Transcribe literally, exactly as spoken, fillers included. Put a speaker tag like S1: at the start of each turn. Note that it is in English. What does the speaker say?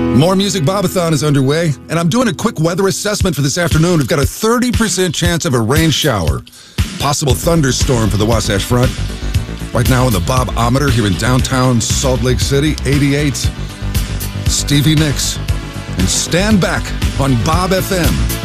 S1: More Music Bobathon is underway, and I'm doing a quick weather assessment for this afternoon. We've got a thirty percent chance of a rain shower. Possible thunderstorm for the Wasatch Front. Right now on the Bob-ometer here in downtown Salt Lake City, eighty-eight. Stevie Nicks. And stand back on Bob F M.